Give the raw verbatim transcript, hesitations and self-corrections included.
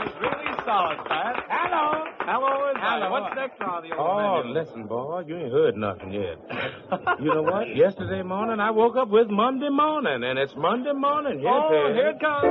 was really solid, Pat. Hello. Hello is Hello. right. What's next on the old Oh, menu? listen, boy, you ain't heard nothing yet. You know what? Yesterday morning, I woke up with Monday morning, and it's Monday morning. Yes, Oh, it is. here it comes.